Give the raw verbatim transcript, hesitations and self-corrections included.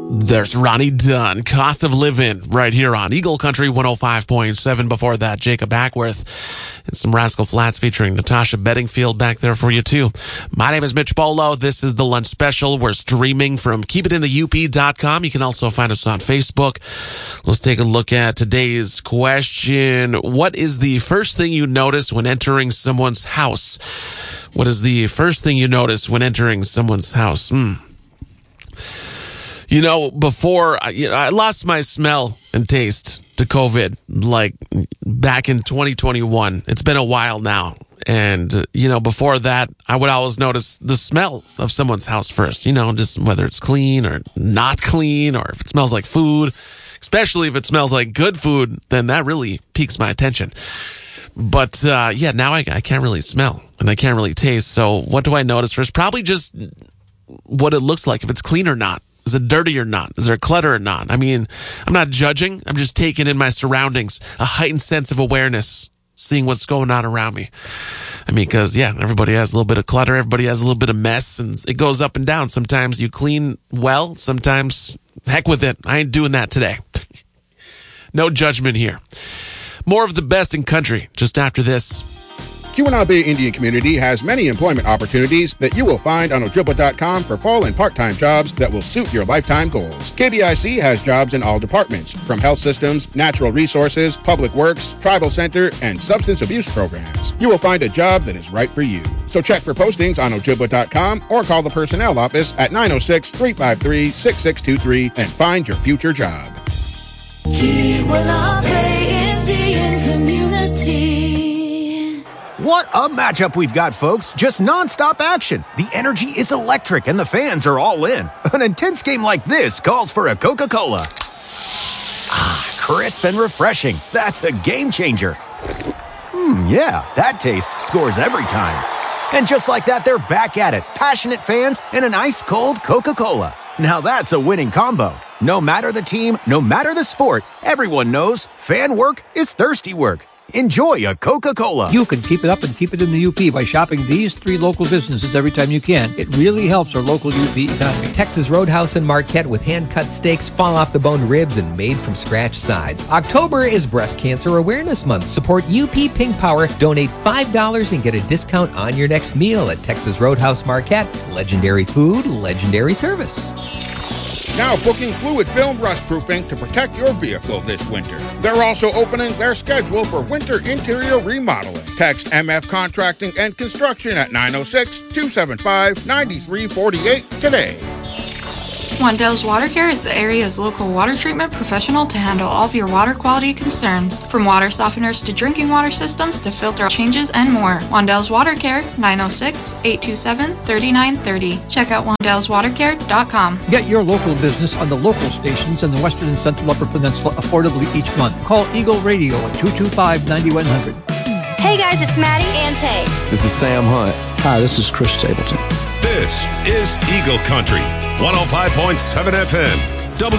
There's Ronnie Dunn, Cost of Living, right here on Eagle Country one oh five point seven. Before that, Jacob Ackworth and some Rascal Flats featuring Natasha Bedingfield back there for you, too. My name is Mitch Bolo. This is the Lunch Special. We're streaming from keep it in the U P dot com. You can also find us on Facebook. Let's take a look at today's question. What is the first thing you notice when entering someone's house? What is the first thing you notice when entering someone's house? Hmm. You know, before, you know, I lost my smell and taste to COVID, like back in twenty twenty-one. It's been a while now. And, uh, you know, before that, I would always notice the smell of someone's house first, you know, just whether it's clean or not clean, or if it smells like food, especially if it smells like good food, then that really piques my attention. But, uh, yeah, now I, I can't really smell and I can't really taste. So what do I notice first? Probably just what it looks like, if it's clean or not. Is it dirty or not? Is there clutter or not? I mean, I'm not judging. I'm just taking in my surroundings, a heightened sense of awareness, seeing what's going on around me. I mean, because, yeah, everybody has a little bit of clutter. Everybody has a little bit of mess, and it goes up and down. Sometimes you clean well. Sometimes, heck with it. I ain't doing that today. No judgment here. More of the best in country just after this. Keweenaw Bay Indian Community has many employment opportunities that you will find on Ojibwa dot com for full and part-time jobs that will suit your lifetime goals. K B I C has jobs in all departments, from health systems, natural resources, public works, tribal center, and substance abuse programs. You will find a job that is right for you. So check for postings on Ojibwa dot com or call the personnel office at nine oh six, three five three, six six two three and find your future job. Keweenaw Bay Indian Community. What a matchup we've got, folks. Just nonstop action. The energy is electric and the fans are all in. An intense game like this calls for a Coca-Cola. Ah, crisp and refreshing. That's a game changer. Hmm, yeah, that taste scores every time. And just like that, they're back at it. Passionate fans and an ice-cold Coca-Cola. Now that's a winning combo. No matter the team, no matter the sport, everyone knows fan work is thirsty work. Enjoy a Coca-Cola. You can keep it up and keep it in the U P by shopping these three local businesses every time you can. It really helps our local U P economy. Texas Roadhouse in Marquette with hand-cut steaks, fall-off-the-bone ribs, and made-from-scratch sides. October is Breast Cancer Awareness Month. Support U P Pink Power. Donate five dollars and get a discount on your next meal at Texas Roadhouse Marquette. Legendary food, legendary service. Now booking fluid film rust proofing to protect your vehicle this winter. They're also opening their schedule for winter interior remodeling. Text M F Contracting and Construction at nine oh six, two seven five, nine three four eight today. Wandell's Water Care is the area's local water treatment professional to handle all of your water quality concerns. From water softeners to drinking water systems to filter changes and more. Wandell's Water Care, nine oh six, eight two seven, three nine three oh. Check out wandells water care dot com. Get your local business on the local stations in the Western and Central Upper Peninsula affordably each month. Call Eagle Radio at two two five, nine one zero zero. Hey guys, it's Maddie and Tay. This is Sam Hunt. Hi, this is Chris Stapleton. This is Eagle Country, one oh five point seven F M.